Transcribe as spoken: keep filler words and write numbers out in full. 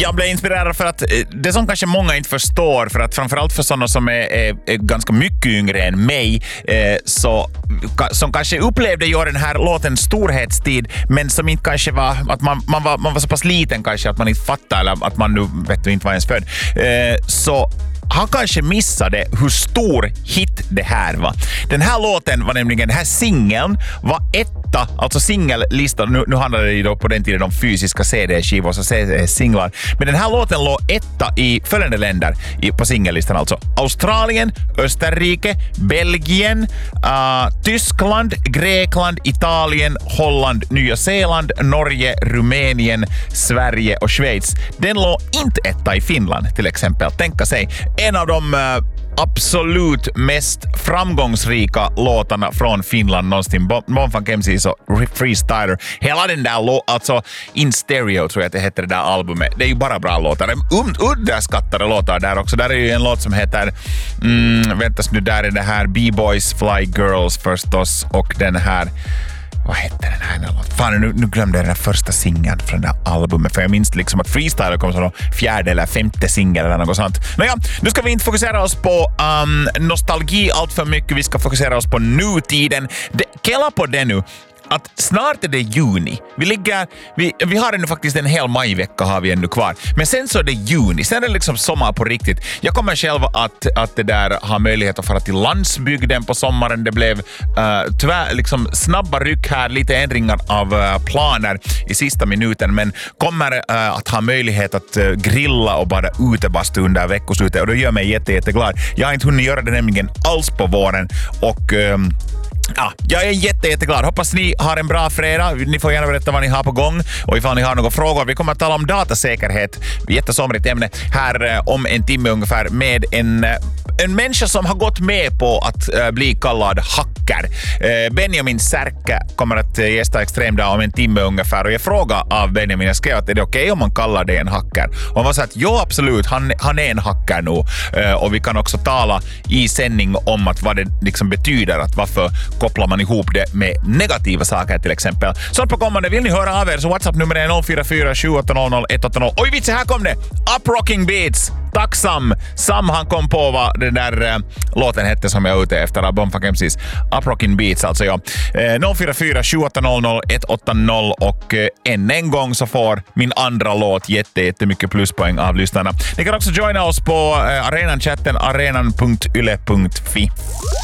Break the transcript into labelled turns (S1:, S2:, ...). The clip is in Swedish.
S1: Jag blev inspirerad för att det som kanske många inte förstår, för att framförallt för sådana som är, är, är ganska mycket yngre än mig, eh, så, som kanske upplevde ju den här låten storhetstid, men som inte kanske var, att man, man, var, man var så pass liten kanske att man inte fattade, eller att man nu vet du, inte var ens född. Eh, så han kanske missade hur stor hit det här var. Den här låten var nämligen, den här singeln var etta, alltså singellistan. Nu, nu handlade det ju då på den tiden om fysiska C D-skivor, så C D-singlar. Men den här låten låg etta i följande länder i, på singellistan, alltså Australien, Österrike, Belgien, uh, Tyskland, Grekland, Italien, Holland, Nya Zeeland, Norge, Rumänien, Sverige och Schweiz. Den låg inte etta i Finland till exempel. Tänka sig. En av de uh, absolut mest framgångsrika låtarna från Finland någonsin. Bon Funk M C's och Freestyler. Hela den där låten, alltså In Stereo tror jag att det heter det där albumet. Det är ju bara bra låtar. Um, underskattade låtar där också. Där är ju en låt som heter mm, väntas nu, där är det här B-Boys Fly Girls förstås, och den här, vad heter den här låten? Fan, nu, nu glömde jag den här första singeln från det här albumet. För jag minns liksom att Freestyler kom som fjärde eller femte singel eller något sånt. Nåja, nu ska vi inte fokusera oss på um, nostalgi allt för mycket. Vi ska fokusera oss på nutiden. De, kella på det nu. Att snart är det juni. Vi ligger, vi, vi har ännu faktiskt en hel majvecka har vi ännu kvar. Men sen så är det juni. Sen är det liksom sommar på riktigt. Jag kommer själv att, att det där ha möjlighet att fara till landsbygden på sommaren. Det blev uh, tyvärr liksom snabba ryck här. Lite ändringar av uh, planer i sista minuten. Men kommer uh, att ha möjlighet att uh, grilla och bara utebastu under veckoslutet. Och det gör mig jätte, jätteglad. Jag har inte hunnit göra det nämligen alls på våren. Och Um, Ja, jag är jätte, jätteglad. Hoppas ni har en bra fredag. Ni får gärna berätta vad ni har på gång. Och ifall ni har några frågor. Vi kommer att tala om datasäkerhet. Jättesomrigt ämne här eh, om en timme ungefär med en, en människa som har gått med på att eh, bli kallad hacker. Eh, Benjamin Särkä kommer att eh, gästa Extremdag om en timme ungefär. Och jag frågade av Benjamin, jag skrev att är det okej okay om man kallar det en hacker? Och han var så att jo, absolut, han, han är en hacker nu. Eh, och vi kan också tala i sändning om att vad det liksom betyder, att varför kopplar man ihop det med negativa saker till exempel. Sånt på kommande, vill ni höra av er så WhatsApp-nummer är noll fyra fyra sju åtta noll noll ett åtta noll. Oj vitsi, här kom det! Up Rocking Beats! Tack Sam! Sam han kom på vad den där äh, låten hette som jag är ute efter av Bon Funk M C's. Up Rocking Beats alltså, ja. Eh, noll fyra fyra sju åtta noll noll ett åtta noll och eh, än en gång så får min andra låt jätte, jättemycket pluspoäng av lyssnarna. Ni kan också joina oss på eh, arenan-chatten arenan punkt yle punkt fi.